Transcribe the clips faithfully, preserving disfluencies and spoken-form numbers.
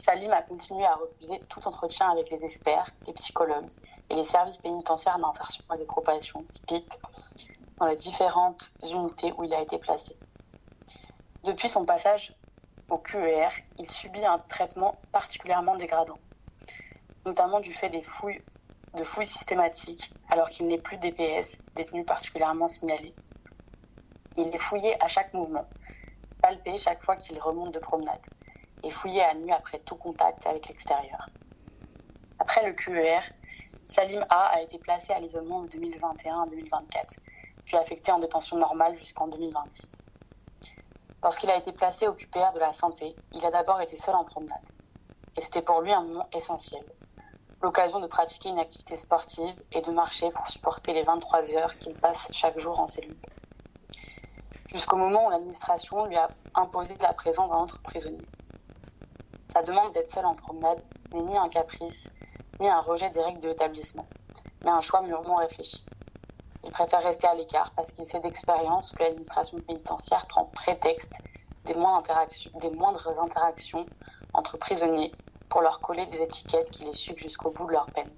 Salim a continué à refuser tout entretien avec les experts, les psychologues et les services pénitentiaires d'insertion et de probation, S P I P, dans les différentes unités où il a été placé. Depuis son passage au Q E R, il subit un traitement particulièrement dégradant, notamment du fait des fouilles, de fouilles systématiques, alors qu'il n'est plus D P S, détenu particulièrement signalé. Il est fouillé à chaque mouvement, palpé chaque fois qu'il remonte de promenade, et fouillé à nu après tout contact avec l'extérieur. Après le Q E R, Salim A a été placé à l'isolement de deux mille vingt et un à deux mille vingt-quatre, puis affecté en détention normale jusqu'en deux mille vingt-six. Lorsqu'il a été placé au Q P R de la santé, il a d'abord été seul en promenade. Et c'était pour lui un moment essentiel. L'occasion de pratiquer une activité sportive et de marcher pour supporter les vingt-trois heures qu'il passe chaque jour en cellule. Jusqu'au moment où l'administration lui a imposé la présence d'un autre prisonnier. Sa demande d'être seul en promenade n'est ni un caprice, ni un rejet des règles de l'établissement, mais un choix mûrement réfléchi. Il préfère rester à l'écart parce qu'il sait d'expérience que l'administration pénitentiaire prend prétexte des moindres interactions, des moindres interactions entre prisonniers pour leur coller des étiquettes qui les suivent jusqu'au bout de leur peine.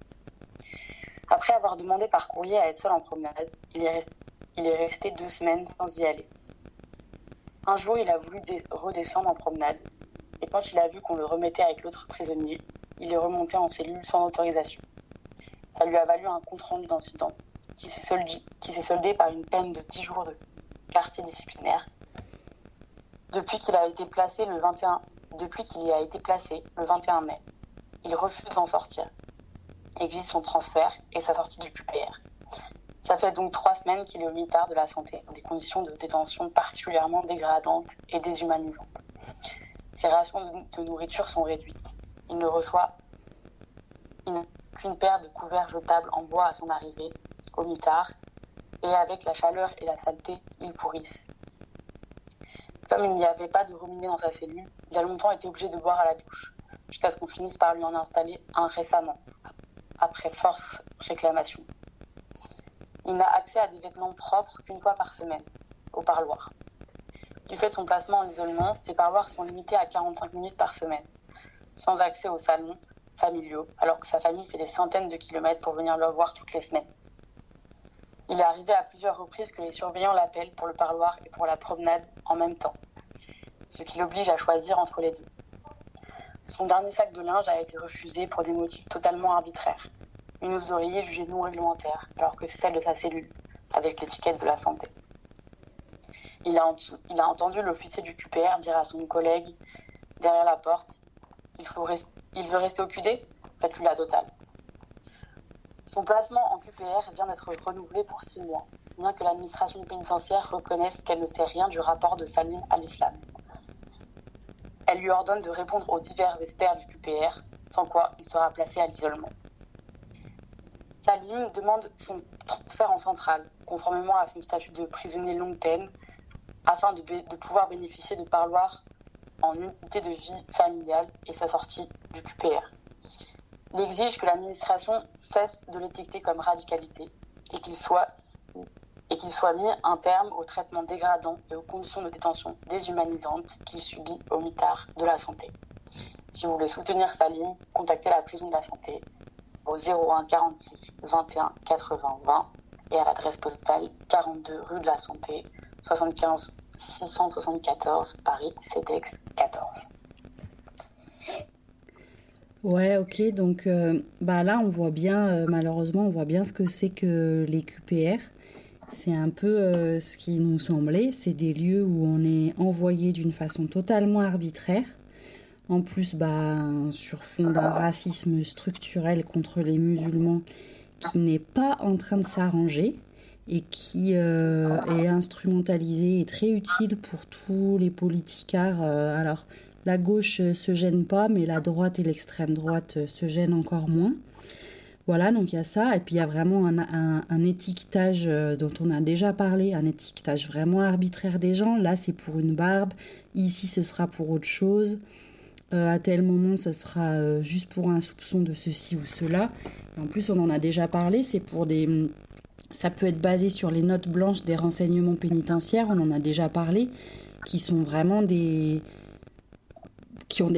Après avoir demandé par courrier à être seul en promenade, il est resté, il est resté deux semaines sans y aller. Un jour, il a voulu dé- redescendre en promenade et quand il a vu qu'on le remettait avec l'autre prisonnier, il est remonté en cellule sans autorisation. Ça lui a valu un compte-rendu d'incident qui s'est soldé, qui s'est soldé par une peine de dix jours de quartier disciplinaire. Depuis qu'il a été placé le vingt et un, depuis qu'il y a été placé le vingt et un mai, il refuse d'en sortir, exige son transfert et sa sortie du Q P R. Ça fait donc trois semaines qu'il est au mitard de la santé, dans des conditions de détention particulièrement dégradantes et déshumanisantes. Ses rations de nourriture sont réduites. Il ne reçoit une, qu'une paire de couverts jetables en bois à son arrivée, au mitard, et avec la chaleur et la saleté, ils pourrissent. Comme il n'y avait pas de robinet dans sa cellule, il a longtemps été obligé de boire à la douche, jusqu'à ce qu'on finisse par lui en installer un récemment, après force réclamation. Il n'a accès à des vêtements propres qu'une fois par semaine, au parloir. Du fait de son placement en isolement, ses parloirs sont limités à quarante-cinq minutes par semaine, sans accès aux salons familiaux, alors que sa famille fait des centaines de kilomètres pour venir le voir toutes les semaines. Il est arrivé à plusieurs reprises que les surveillants l'appellent pour le parloir et pour la promenade en même temps, ce qui l'oblige à choisir entre les deux. Son dernier sac de linge a été refusé pour des motifs totalement arbitraires. Une housse d'oreiller jugée non réglementaire, alors que c'est celle de sa cellule, avec l'étiquette de la santé. Il a, ent- il a entendu l'officier du Q P R dire à son collègue, derrière la porte, il, faut res- il veut rester au Q D ? Faites-lui la totale. Son placement en Q P R vient d'être renouvelé pour six mois, bien que l'administration pénitentiaire reconnaisse qu'elle ne sait rien du rapport de Salim à l'islam. Elle lui ordonne de répondre aux divers experts du Q P R, sans quoi il sera placé à l'isolement. Salim demande son transfert en centrale, conformément à son statut de prisonnier longue peine, afin de, bé- de pouvoir bénéficier de parloirs en unité de vie familiale et sa sortie du Q P R. Il exige que l'administration cesse de l'étiqueter comme radicalité et qu'il soit, et qu'il soit mis un terme au traitement dégradant et aux conditions de détention déshumanisantes qu'il subit au mitard de la santé. Si vous voulez soutenir Salim, contactez la prison de la santé au zéro un quarante-six vingt et un quatre-vingts vingt et à l'adresse postale quarante-deux rue de la Santé, soixante-quinze six cent soixante-quatorze Paris, C E D E X quatorze. Ouais, ok, donc euh, bah là on voit bien, euh, malheureusement on voit bien ce que c'est que les Q P R. C'est un peu euh, ce qui nous semblait, c'est des lieux où on est envoyé d'une façon totalement arbitraire. En plus, bah, sur fond d'un racisme structurel contre les musulmans qui n'est pas en train de s'arranger et qui euh, est instrumentalisé et très utile pour tous les politicards. Euh, alors, la gauche euh, se gêne pas, mais la droite et l'extrême droite euh, se gênent encore moins. Voilà, donc il y a ça. Et puis il y a vraiment un, un, un étiquetage euh, dont on a déjà parlé, un étiquetage vraiment arbitraire des gens. Là, c'est pour une barbe. Ici, ce sera pour autre chose. Euh, à tel moment, ça sera euh, juste pour un soupçon de ceci ou cela. Et en plus, on en a déjà parlé, c'est pour des... Ça peut être basé sur les notes blanches des renseignements pénitentiaires, on en a déjà parlé, qui sont vraiment des... qui ont